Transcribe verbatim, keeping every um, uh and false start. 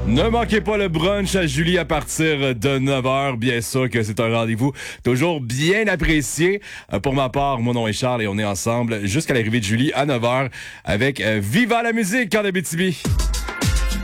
Ne manquez pas le brunch à Julie à partir de neuf heures. Bien sûr que c'est un rendez-vous toujours bien apprécié. Euh, Pour ma part, mon nom est Charles et on est ensemble jusqu'à l'arrivée de Julie à neuf heures avec euh, Viva la musique en Abitibi.